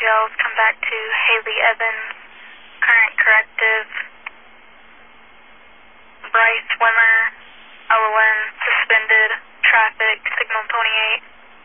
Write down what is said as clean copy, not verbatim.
gels come back to Haley Evans, current corrective